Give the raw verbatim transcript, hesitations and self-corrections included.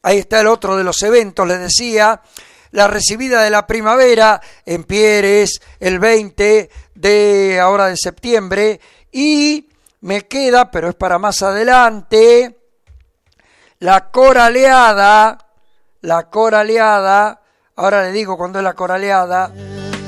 Ahí está el otro de los eventos, les decía, la recibida de la primavera en Pieres el veinte de ahora de septiembre, y me queda, pero es para más adelante, la coraleada, la coraleada, ahora le digo cuándo es la coraleada.